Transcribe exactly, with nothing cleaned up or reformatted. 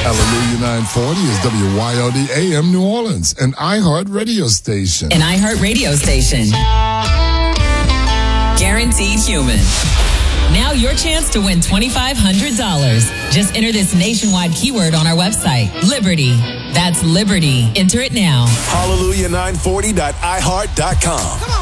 Hallelujah nine forty is W Y L D A M New Orleans, an iHeart radio station. An iHeart radio station. Guaranteed human. Now your chance to win twenty-five hundred dollars. Just enter this nationwide keyword on our website, Liberty. That's Liberty. Enter it now. Hallelujah nine forty dot i heart dot com.